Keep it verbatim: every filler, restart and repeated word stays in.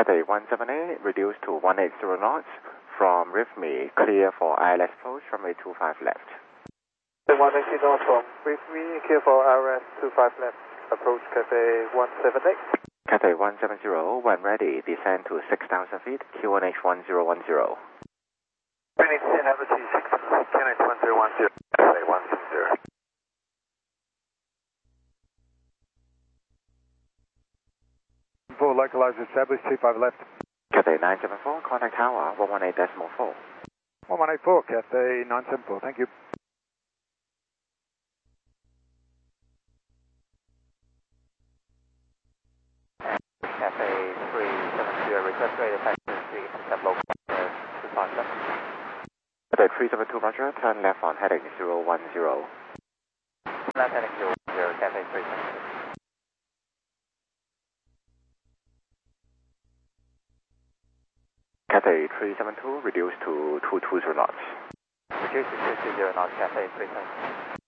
Cathay one seven eight, reduced to one eighty knots. From Rifmi, clear for I L S approach, runway two five left. one eighty knots from Rifmi, clear for I L S two five left. Approach Cathay one seven eight. Cathay one seven zero, when ready, descend to six thousand feet, Q one H one zero one zero. Green ten, altitude six, Q one H one zero one zero. Cathay one seven zero. Four localizer established, two five left. Cathay nine seven four, contact tower, one one eight decimal four. one one eight four, Cathay nine seven four, thank you. Cathay three seven zero, request rate effective three, intercept local two five left. Cathay three seven two, roger, turn left on heading zero one zero. Left heading zero one zero, Cathay three seven two. Cathay three seven two, reduced to two two zero knots. Reduced to two two zero knots, Cathay three seven two.